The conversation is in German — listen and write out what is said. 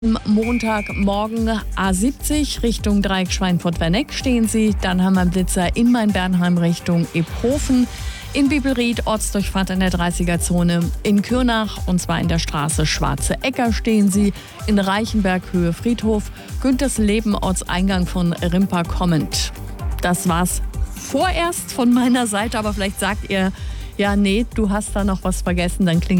Montagmorgen A70 Richtung Dreieck Schweinfurt-Werneck stehen Sie. Dann haben wir einen Blitzer in Main-Bernheim Richtung Iphofen. In Bibelried Ortsdurchfahrt in der 30er-Zone. In Kürnach, und zwar in der Straße Schwarze Äcker, stehen Sie. In Reichenberg Höhe Friedhof. Güntersleben Ortseingang von Rimper kommend. Das war's vorerst von meiner Seite, aber vielleicht sagt ihr, ja nee, du hast da noch was vergessen, dann klingt